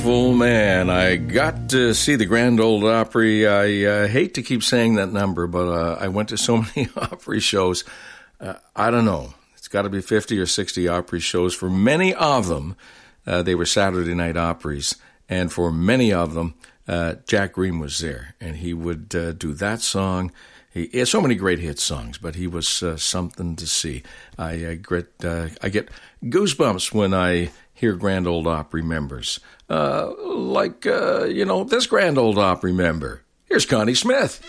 Full man, I got to see the Grand Ole Opry. I hate to keep saying that number, but I went to so many Opry shows. I don't know. It's got to be 50 or 60 Opry shows. For many of them, they were Saturday night Opries. And for many of them, Jack Green was there. And he would do that song. He has so many great hit songs, but he was something to see. I get goosebumps when I hear Grand Ole Opry members. This Grand Ole Opry member. Here's Connie Smith.